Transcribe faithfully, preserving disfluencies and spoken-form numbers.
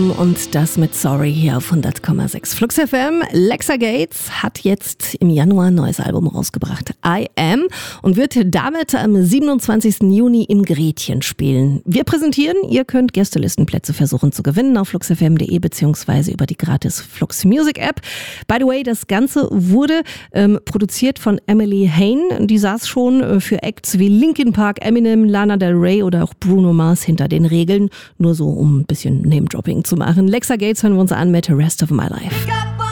Album und das mit Sorry hier auf hundert Komma sechs Flux F M. Lexa Gates hat jetzt im Januar ein neues Album rausgebracht, I Am, und wird damit am siebenundzwanzigsten Juni im Gretchen spielen. Wir präsentieren, ihr könnt Gästelistenplätze versuchen zu gewinnen auf flux f m punkt d e beziehungsweise über die gratis Flux Music App. By the way, das Ganze wurde ähm, produziert von Emily Hain. Die saß schon äh, für Acts wie Linkin Park, Eminem, Lana Del Rey oder auch Bruno Mars hinter den Regeln. Nur so, um ein bisschen Name-Dropping zu machen. Lexa Gates hören wir uns an mit The Rest of My Life.